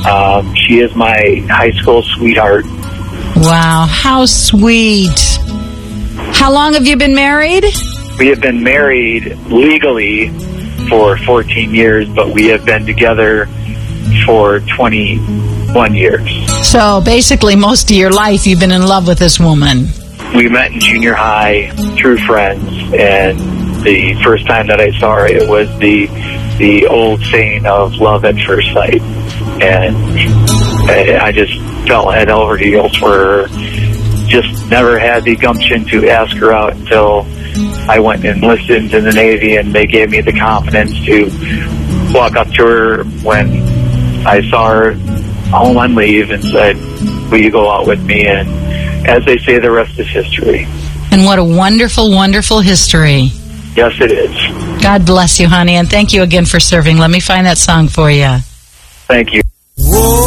She is my high school sweetheart. Wow, how sweet. How long have you been married? We have been married legally for 14 years, but we have been together for 21 years. So basically most of your life you've been in love with this woman. We met in junior high through friends, and the first time that I saw her, it was the old saying of love at first sight. And I just fell head over heels for her. Just never had the gumption to ask her out until I went and enlisted into the Navy, and they gave me the confidence to walk up to her when I saw her home on leave and said, will you go out with me? And as they say, the rest is history. And what a wonderful, wonderful history. Yes, it is. God bless you, honey, and thank you again for serving. Let me find that song for you. Thank you.